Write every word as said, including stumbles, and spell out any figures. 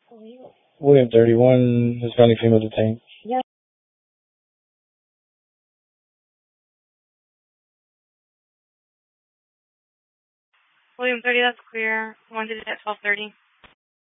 William thirty-one, Hispanic female detained. William thirty, that's clear. Wanted it at twelve thirty.